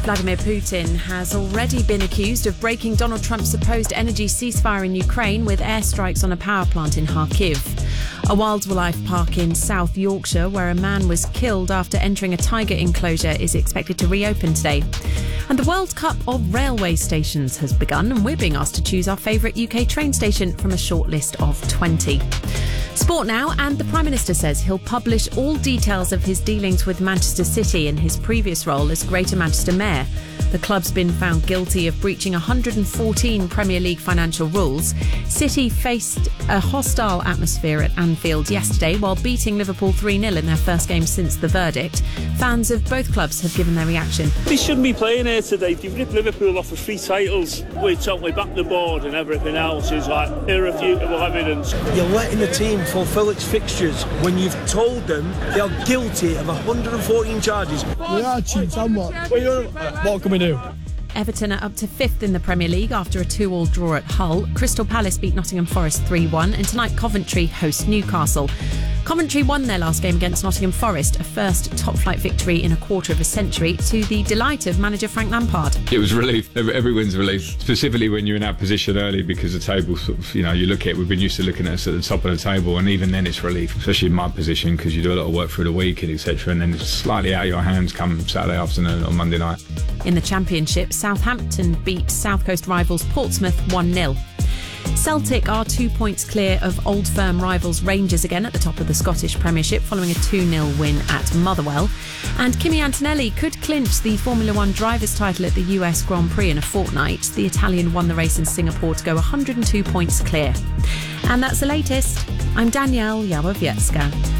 Vladimir Putin has already been accused of breaking Donald Trump's supposed energy ceasefire in Ukraine with airstrikes on a power plant in Kharkiv. A wildlife park in South Yorkshire, where a man was killed after entering a tiger enclosure, is expected to reopen today. And the World Cup of railway stations has begun, and we're being asked to choose our favourite UK train station from a short list of 20. Sport now, and the Prime Minister says he'll publish all details of his dealings with Manchester City in his previous role as Greater Manchester Mayor. The club's been found guilty of breaching 114 Premier League financial rules. City faced a hostile atmosphere at Anfield yesterday while beating Liverpool 3-0 in their first game since the verdict. Fans of both clubs have given their reaction. They shouldn't be playing here today. They've ripped Liverpool off of 3 titles. We're totally back the board and everything else is like irrefutable evidence. You're letting the team fulfil its fixtures when you've told them they are guilty of 114 charges. We are cheats, and what? What can we do? Everton are up to 5th in the Premier League after a 2-2 draw at Hull. Crystal Palace beat Nottingham Forest 3-1, and tonight Coventry host Newcastle. Coventry won their last game against Nottingham Forest, a first top-flight victory in a quarter of a century, to the delight of manager Frank Lampard. It was relief. Everyone's relief, specifically when you're in that position early, because the table sort of, you look at it, we've been used to looking at us at the top of the table, and even then it's relief, especially in my position, because you do a lot of work through the week and etc., and then it's slightly out of your hands come Saturday afternoon or Monday night. In the Championship, Southampton beat South Coast rivals Portsmouth 1-0. Celtic are 2 points clear of Old Firm rivals Rangers again at the top of the Scottish Premiership following a 2-0 win at Motherwell. And Kimi Antonelli could clinch the Formula One driver's title at the US Grand Prix in a fortnight. The Italian won the race in Singapore to go 102 points clear. And that's the latest. I'm Danielle Yawowiecka.